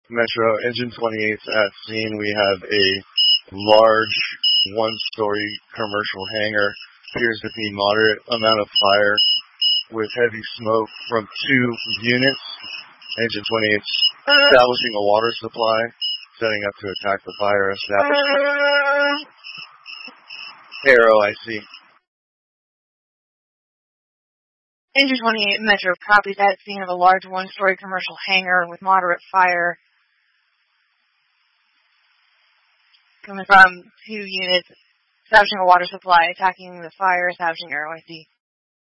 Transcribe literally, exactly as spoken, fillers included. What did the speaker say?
Metro, Engine twenty-eight's at scene. We have a large one-story commercial hangar. Appears to be moderate amount of fire with heavy smoke from two units. Engine twenty-eight's establishing a water supply, setting up to attack the fire establishment. Arrow, I see. Engine twenty-eight Metro copies at scene of a large one-story commercial hangar with moderate fire coming from two units, establishing a water supply, attacking the fire establishing Arrow, I see.